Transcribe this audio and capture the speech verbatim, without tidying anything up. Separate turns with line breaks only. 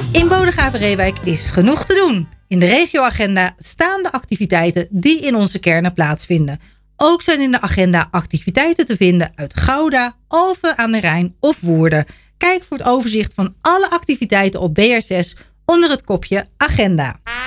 In Bodegraven-Reewijk is genoeg te doen. In de regioagenda staan de activiteiten die in onze kernen plaatsvinden. Ook zijn in de agenda activiteiten te vinden uit Gouda, Alphen aan de Rijn of Woerden. Kijk voor het overzicht van alle activiteiten op B R zes onder het kopje Agenda.